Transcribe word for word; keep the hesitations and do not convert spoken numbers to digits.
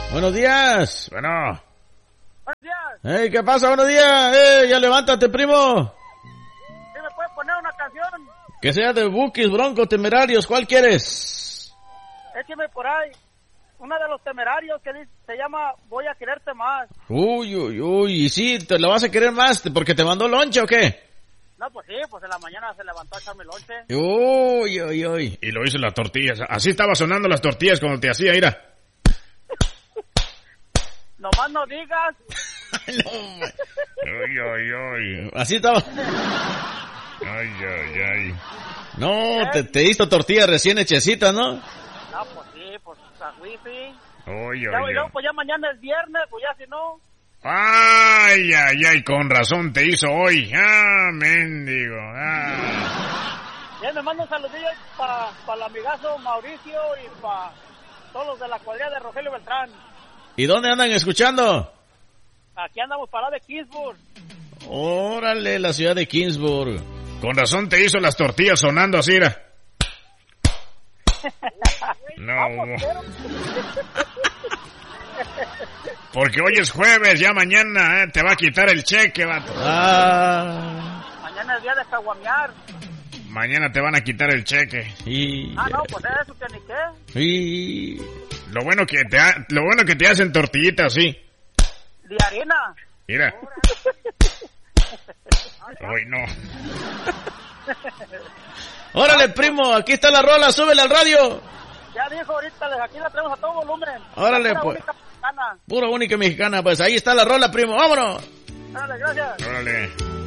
Buenos días. Bueno. Buenos días. Hey, ¿qué pasa? Buenos días. Eh, ya levántate, primo. ¿Sí me puedes poner una canción? Que sea de Bukis, Broncos, Temerarios. ¿Cuál quieres? Écheme por ahí. Una de los Temerarios que dice, se llama Voy a quererte más. Uy, uy, uy. ¿Y sí, te lo vas a querer más porque te mandó lonche o qué? No, pues sí, pues en la mañana se levantó a echarme lonche. Uy, uy, uy. Y lo hizo en las tortillas. Así estaba sonando las tortillas cuando te hacía, mira. Nomás no digas. No, ay, ay, ay. Así estaba. Ay, ay, ay. No, te, te hizo tortillas recién hechecitas, ¿no? No, pues sí, pues a wifi. Ay, Ya, ay, y luego, ay. pues ya mañana es viernes, pues ya si no. Ay, ay, ay, con razón te hizo hoy. Ah, mendigo. Ah. Ya me mando un saludillo para pa el amigazo Mauricio y para todos los de la cuadrilla de Rogelio Beltrán. ¿Y dónde andan escuchando? Aquí andamos para de Kingsburg. Órale, la ciudad de Kingsburg. Con razón te hizo las tortillas sonando así, era. No. Porque hoy es jueves, ya mañana eh, te va a quitar el cheque, vato. Ah. Mañana es día de caguamear. Mañana te van a quitar el cheque. Y... Ah, no, pues eso que ni qué. Y... Lo bueno que te ha... lo bueno que te hacen tortillitas, sí. De harina. Mira. Ay, no. Órale, primo, aquí está la rola, súbele al radio. Ya dijo ahorita, aquí la tenemos a todo volumen. Órale, pura pues. Única mexicana. Pura única mexicana, pues ahí está la rola, primo, vámonos. Órale, gracias. Órale.